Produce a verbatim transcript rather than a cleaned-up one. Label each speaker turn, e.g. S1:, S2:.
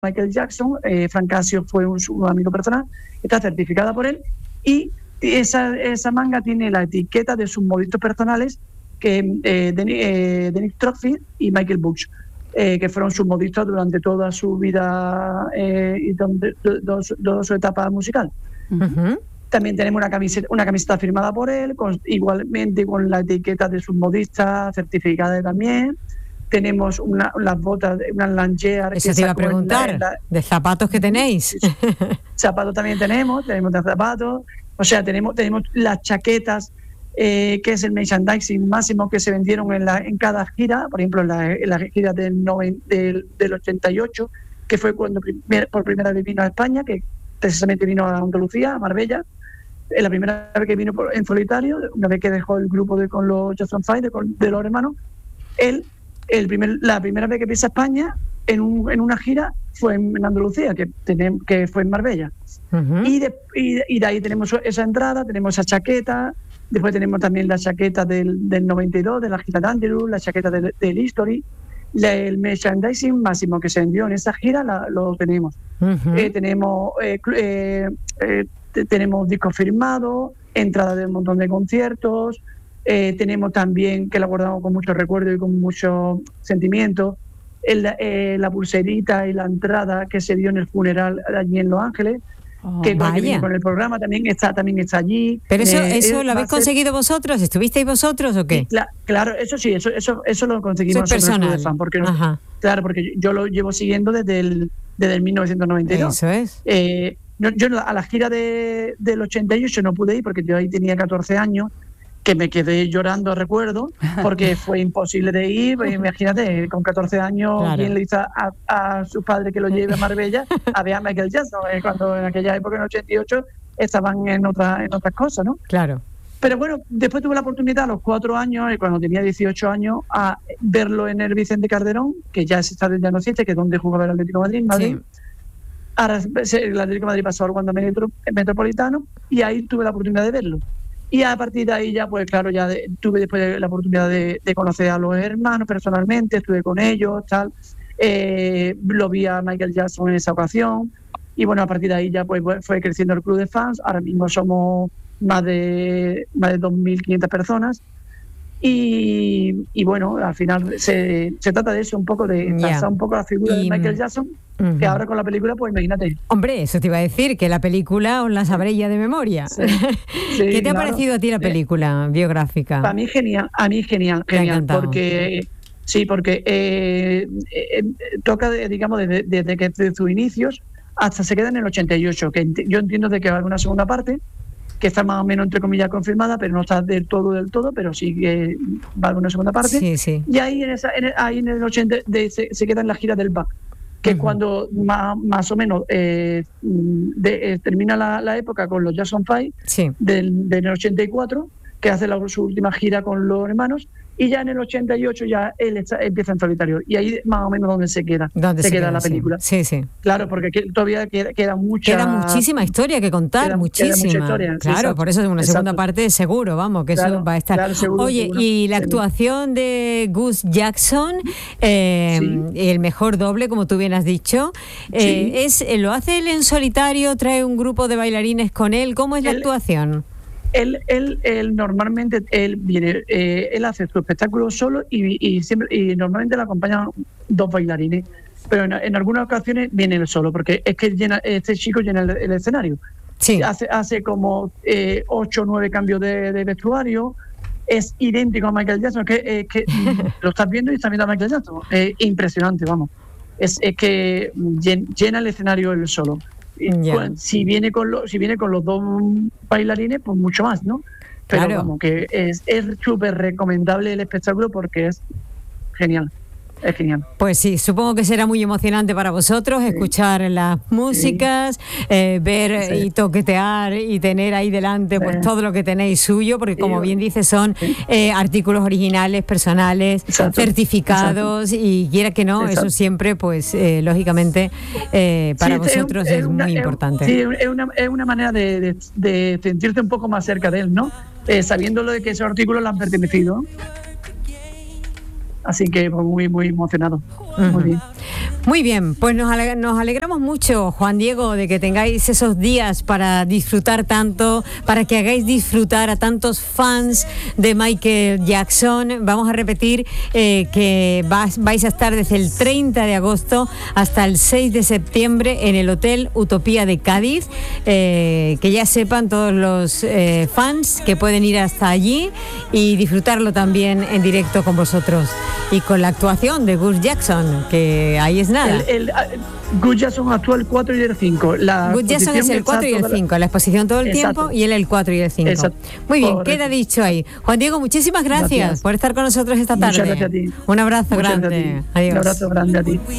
S1: Michael Jackson, eh, Frank Casio fue un, un amigo personal, está certificada por él, y esa, esa manga tiene la etiqueta de sus modistos personales, que eh, Dennis, eh, Dennis Trophy y Michael Bush, eh, que fueron sus modistas durante toda su vida eh, y donde, toda su, toda su etapa musical. Uh-huh. También tenemos una camiseta, una camiseta firmada por él, con, igualmente con la etiqueta de sus modistas, certificada también. Tenemos una, las botas, unas Langear.
S2: Eso te iba a preguntar, la, la, ¿de zapatos que tenéis?
S1: Zapatos también tenemos, tenemos de zapatos. O sea, tenemos, tenemos las chaquetas, eh, que es el merchandising máximo que se vendieron en, la, en cada gira. Por ejemplo, en la, en la gira del, del, del ochenta y ocho, que fue cuando primer, por primera vez vino a España, que precisamente vino a Andalucía, a Marbella. La primera vez que vino por, en solitario, una vez que dejó el grupo de, con los Jackson Five, de, de los hermanos, él... El primer, la primera vez que pisa España en, un, en una gira fue en, en Andalucía, que, tenem, que fue en Marbella. Uh-huh. y, de, y, de, y de ahí tenemos esa entrada, tenemos esa chaqueta, después tenemos también la chaqueta del, del noventa y dos, de la gira de Andrew, la chaqueta del, del History, la, el merchandising máximo que se vendió en esa gira la, lo tenemos. Uh-huh. Eh, tenemos, eh, eh, eh, tenemos discos firmados, entrada de un montón de conciertos. Eh, tenemos también, que la guardamos con mucho recuerdo y con mucho sentimiento, el, eh, la pulserita y la entrada que se dio en el funeral allí en Los Ángeles, oh, que con, con el programa también está también está allí.
S2: ¿Pero eso, eh, eso lo habéis conseguido ser... vosotros? ¿Estuvisteis vosotros o qué?
S1: Sí, la, claro, eso sí, eso eso eso lo conseguimos
S2: nosotros en el Club
S1: de Fan, porque no, claro, porque yo lo llevo siguiendo desde el, desde el mil novecientos noventa y dos.
S2: Eso es.
S1: Eh, yo, yo a la gira de, del ochenta y ocho no pude ir porque yo ahí tenía catorce años, que me quedé llorando, recuerdo, porque fue imposible de ir. Pues imagínate, con catorce años, claro. ¿Quién le hizo a, a su padre que lo lleve a Marbella a ver a Michael Jackson? Eh, cuando en aquella época, en ochenta y ocho, estaban en, otra, en otras cosas, ¿no?
S2: Claro.
S1: Pero bueno, después tuve la oportunidad a los cuatro años, cuando tenía dieciocho años, a verlo en el Vicente Calderón, que ya se está ya no existe, que es donde jugaba el Atlético de Madrid, Madrid. Sí. Ahora el Atlético de Madrid pasó al Wanda Metro, Metropolitano, y ahí tuve la oportunidad de verlo. Y a partir de ahí ya, pues claro, ya de, tuve después la oportunidad de, de conocer a los hermanos personalmente, estuve con ellos, tal. Eh, lo vi a Michael Jackson en esa ocasión. Y bueno, a partir de ahí ya pues fue creciendo el club de fans. Ahora mismo somos más de más de dos mil quinientas personas. Y, y bueno, al final se, se trata de eso, un poco de pasar yeah. un poco la figura y, de Michael Jackson, uh-huh. que ahora con la película, pues imagínate.
S2: Hombre, eso te iba a decir, que la película os la sabré ya de memoria. Sí. Sí, ¿Qué te claro. ha parecido a ti la película sí. biográfica?
S1: Para mí genial, a mí genial, genial, porque sí, porque eh, eh, toca, digamos, desde, desde que desde sus inicios hasta se queda en el ochenta y ocho, que ent- yo entiendo de que va a haber una segunda parte, que está más o menos, entre comillas, confirmada, pero no está del todo, del todo, pero sí que va a haber una segunda parte.
S2: Sí, sí.
S1: Y ahí en, esa, en, el, ahí en el ochenta de, se, se queda en la gira del Back, que uh-huh. es cuando más, más o menos eh, de, eh, termina la, la época con los Jackson Five,
S2: sí.
S1: del, del ochenta y cuatro, que hace la, su última gira con los hermanos, y ya en el ochenta y ocho ya él está, empieza en solitario, y ahí más o menos donde se queda,
S2: ¿Dónde
S1: se,
S2: se
S1: queda,
S2: queda
S1: la película.
S2: Sí, sí.
S1: Claro, porque que, todavía queda, queda mucha...
S2: Queda muchísima historia que contar,
S1: queda,
S2: muchísima.
S1: Queda mucha historia,
S2: claro,
S1: sí,
S2: por eso es una
S1: exacto.
S2: segunda parte seguro, vamos, que
S1: claro,
S2: eso va a estar.
S1: Claro, seguro,
S2: Oye,
S1: seguro.
S2: y la actuación de Gus Jackson, eh, sí. el mejor doble, como tú bien has dicho, eh, sí. es ¿lo hace él en solitario? ¿Trae un grupo de bailarines con él? ¿Cómo es la él, actuación?
S1: Él, él, él normalmente él viene, eh, él hace su espectáculo solo y, y siempre y normalmente le acompañan dos bailarines, pero en, en algunas ocasiones viene él solo, porque es que llena, este chico llena el, el escenario.
S2: Sí.
S1: Hace, hace como eh, ocho o nueve cambios de, de vestuario. Es idéntico a Michael Jackson, que, eh, que lo estás viendo y estás viendo a Michael Jackson. Es impresionante, vamos. Es, es que llena el escenario él solo. Yeah. Pues, si viene con los si viene con los dos bailarines, pues mucho más, ¿no? Pero
S2: claro.
S1: como que es es súper recomendable el espectáculo porque es genial. Es genial.
S2: Pues sí, supongo que será muy emocionante para vosotros, sí. escuchar las músicas, sí. eh, ver sí. y toquetear y tener ahí delante sí. pues todo lo que tenéis suyo, porque como sí. bien dices son sí. eh, artículos originales, personales, Exacto. certificados Exacto. y quiera que no, Exacto. eso siempre pues eh, lógicamente eh, para sí, vosotros es, es, es una, muy
S1: es,
S2: importante.
S1: Sí, es una, es una manera de, de, de sentirte un poco más cerca de él, ¿no? Eh, sabiendo lo de que esos artículos le han pertenecido. Así que pues, muy, muy emocionado.
S2: Uh-huh.
S1: Muy bien.
S2: Muy bien, pues nos, aleg- nos alegramos mucho, Juan Diego, de que tengáis esos días para disfrutar tanto, para que hagáis disfrutar a tantos fans de Michael Jackson. Vamos a repetir eh, que vas, vais a estar desde el treinta de agosto hasta el seis de septiembre en el Hotel Utopía de Cádiz. Eh, que ya sepan todos los eh, fans que pueden ir hasta allí y disfrutarlo también en directo con vosotros. Y con la actuación de Gus Jackson, que ahí es nada.
S1: El, el, Gus Jackson actúa el cuatro y el cinco. La
S2: Gus Jackson es el cuatro y el cinco, la exposición todo el
S1: Exacto.
S2: tiempo y él el cuatro y el cinco.
S1: Exacto.
S2: Muy bien,
S1: Correcto.
S2: queda dicho ahí. Juan Diego, muchísimas gracias,
S1: Gracias.
S2: por estar con nosotros esta tarde.
S1: Muchas gracias a ti.
S2: Un abrazo
S1: Muchas
S2: grande.
S1: gracias a ti.
S2: Adiós.
S1: Un abrazo grande a ti.